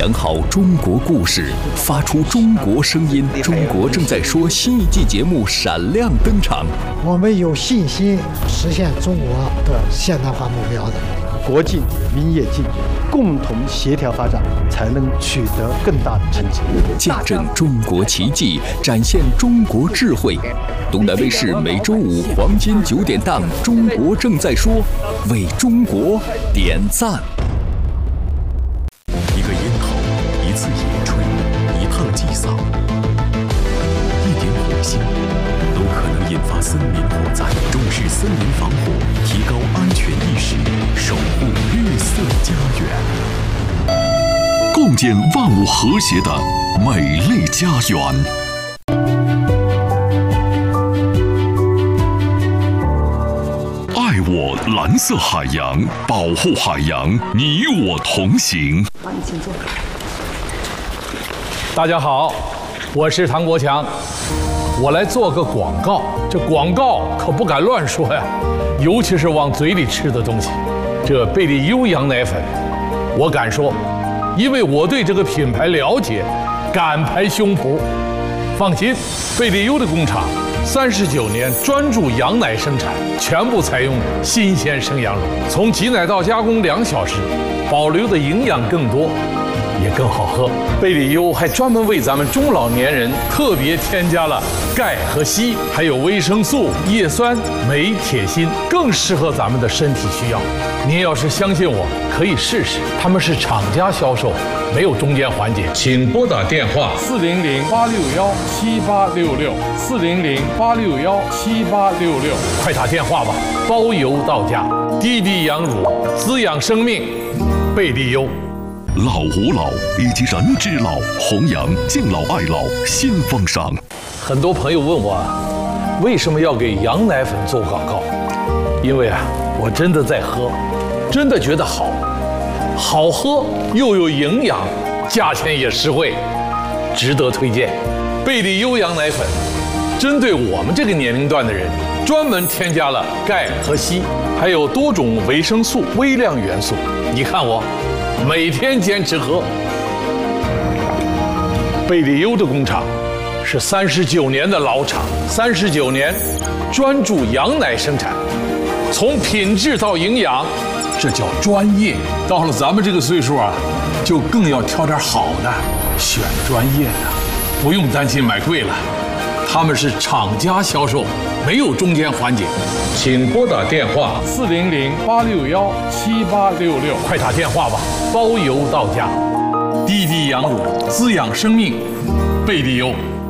讲好中国故事，发出中国声音。中国正在说新一季节目闪亮登场。 我们有信心实现中国的现代化目标的。 国进民也进，共同协调发展，才能取得更大的成绩。 见证中国奇迹，展现中国智慧。东南卫视每周五黄金9点档《中国正在说》，为中国点赞。 一个烟头，一次野炊，一趟祭扫，一点火星，都可能引发森林火灾。重视森林防火，提高安全意识，守护绿色家园，共建万物和谐的美丽家园。爱我蓝色海洋，保护海洋，你我同行。 好，你请坐。 大家好，我是唐国强，我来做个广告。这广告可不敢乱说呀，尤其是往嘴里吃的东西。这贝利优羊奶粉，我敢说，因为我对这个品牌了解，敢拍胸脯。放心，贝利优的工厂39年专注羊奶生产，全部采用新鲜生羊乳，从挤奶到加工2小时，保留的营养更多，也更好喝。贝利优还专门为咱们中老年人特别添加了钙和硒，还有维生素、叶酸、镁、铁、锌，更适合咱们的身体需要。您要是相信我，可以试试。他们是厂家销售，没有中间环节。请拨打电话400-861-7866，400-861-7866，快打电话吧，包邮到家。滴滴羊乳，滋养生命，贝利优。 老吾老以及人之老，弘扬敬老爱老新风尚。 很多朋友问我，为什么要给羊奶粉做广告？因为我真的在喝，真的觉得好喝又有营养，价钱也实惠，值得推荐。贝利优羊奶粉针对我们这个年龄段的人，专门添加了钙和硒，还有多种维生素、微量元素。你看我每天坚持喝。贝利优的工厂是39年的老厂，39年专注羊奶生产，从品质到营养，这叫专业。到了咱们这个岁数就更要挑点好的，选专业的，不用担心买贵了。他们是厂家销售，没有中间环节。请拨打电话400-861-7866，快打电话吧，包邮到家。滴滴羊乳，滋养生命，贝利优。